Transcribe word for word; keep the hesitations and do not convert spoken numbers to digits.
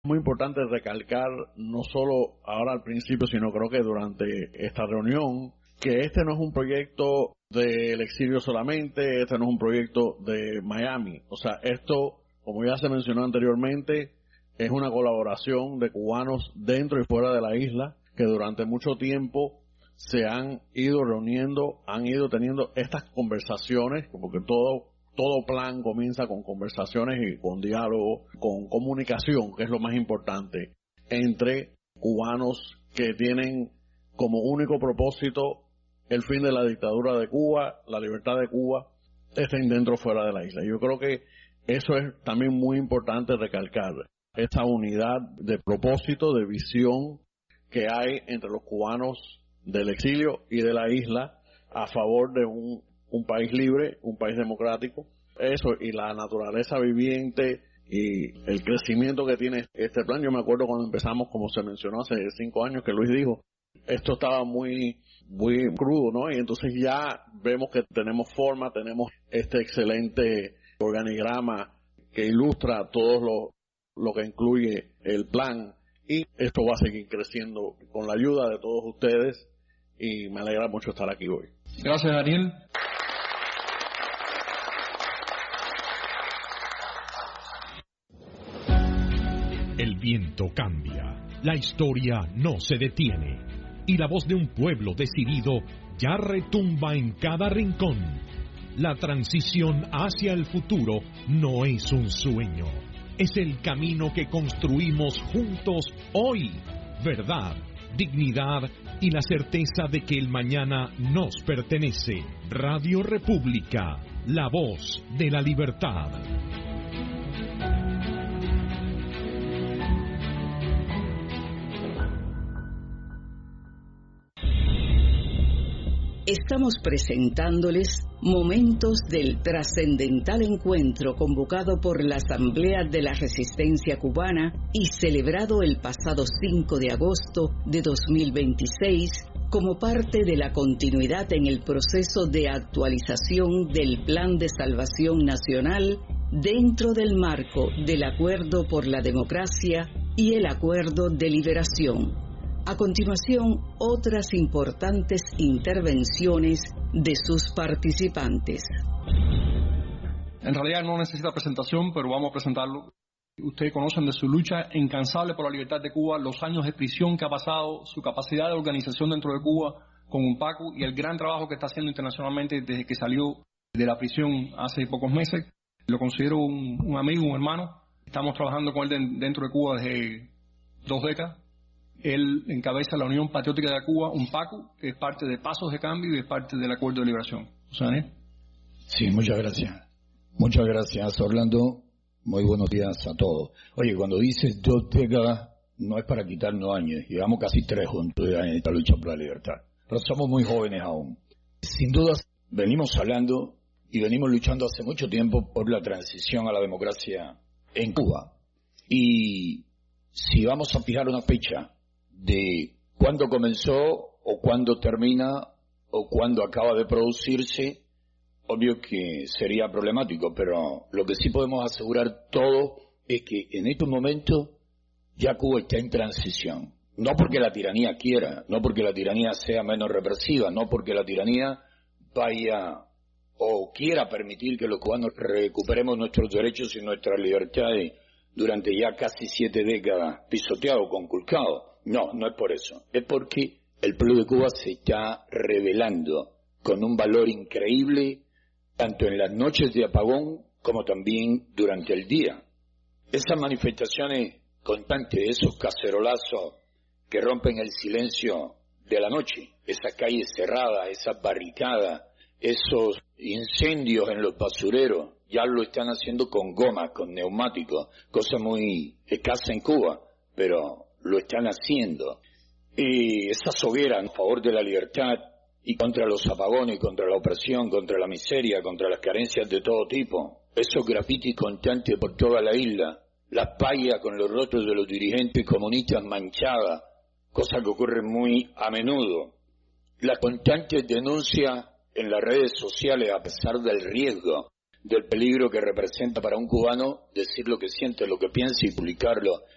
Muy importante recalcar, no solo ahora al principio, sino creo que durante esta reunión, que este no es un proyecto del exilio solamente, este no es un proyecto de Miami. O sea, esto, como ya se mencionó anteriormente, es una colaboración de cubanos dentro y fuera de la isla, que durante mucho tiempo se han ido reuniendo, han ido teniendo estas conversaciones, porque todo Todo plan comienza con conversaciones y con diálogo, con comunicación, que es lo más importante, entre cubanos que tienen como único propósito el fin de la dictadura de Cuba, la libertad de Cuba, estén dentro o fuera de la isla. Yo creo que eso es también muy importante recalcar, esta unidad de propósito, de visión que hay entre los cubanos del exilio y de la isla a favor de un un país libre, un país democrático, eso y la naturaleza viviente y el crecimiento que tiene este plan. Yo me acuerdo cuando empezamos, como se mencionó hace cinco años, que Luis dijo, esto estaba muy muy crudo, ¿no? Y entonces ya vemos que tenemos forma, tenemos este excelente organigrama que ilustra todo lo, lo que incluye el plan, y esto va a seguir creciendo con la ayuda de todos ustedes, y me alegra mucho estar aquí hoy. Gracias, Daniel. El viento cambia, la historia no se detiene, y la voz de un pueblo decidido ya retumba en cada rincón. La transición hacia el futuro no es un sueño, es el camino que construimos juntos hoy. Verdad, dignidad y la certeza de que el mañana nos pertenece. Radio República, la voz de la libertad. Estamos presentándoles momentos del trascendental encuentro convocado por la Asamblea de la Resistencia Cubana y celebrado el pasado cinco de agosto de dos mil veintiséis como parte de la continuidad en el proceso de actualización del Plan de Salvación Nacional dentro del marco del Acuerdo por la Democracia y el Acuerdo de Liberación. A continuación, otras importantes intervenciones de sus participantes. En realidad no necesita presentación, pero vamos a presentarlo. Ustedes conocen de su lucha incansable por la libertad de Cuba, los años de prisión que ha pasado, su capacidad de organización dentro de Cuba con UNPACU y el gran trabajo que está haciendo internacionalmente desde que salió de la prisión hace pocos meses. Lo considero un, un amigo, un hermano. Estamos trabajando con él de, dentro de Cuba desde dos décadas. Él encabeza la Unión Patriótica de Cuba, UNPACU, que es parte de Pasos de Cambio y es parte del Acuerdo de Liberación. ¿Sabe? Sí, muchas gracias. Muchas gracias, Orlando. Muy buenos días a todos. Oye, cuando dices dos décadas, no es para quitarnos años. Llevamos casi tres juntos ya en esta lucha por la libertad. Pero somos muy jóvenes aún. Sin dudas, venimos hablando y venimos luchando hace mucho tiempo por la transición a la democracia en Cuba. Y si vamos a fijar una fecha de cuándo comenzó o cuándo termina o cuándo acaba de producirse, obvio que sería problemático, pero lo que sí podemos asegurar todo es que en estos momentos ya Cuba está en transición. No porque la tiranía quiera, no porque la tiranía sea menos represiva, no porque la tiranía vaya o quiera permitir que los cubanos recuperemos nuestros derechos y nuestras libertades durante ya casi siete décadas pisoteados, conculcados. No, no es por eso. Es porque el pueblo de Cuba se está revelando con un valor increíble, tanto en las noches de apagón como también durante el día. Esas manifestaciones constantes, esos cacerolazos que rompen el silencio de la noche, esas calles cerradas, esas barricadas, esos incendios en los basureros, ya lo están haciendo con gomas, con neumáticos, cosa muy escasa en Cuba, pero lo están haciendo. Y esas hogueras en favor de la libertad y contra los apagones, contra la opresión, contra la miseria, contra las carencias de todo tipo, esos grafitis constantes por toda la isla, las payas con los rostros de los dirigentes comunistas manchadas, cosa que ocurre muy a menudo, las constantes denuncias en las redes sociales a pesar del riesgo, del peligro que representa para un cubano decir lo que siente, lo que piensa y publicarlo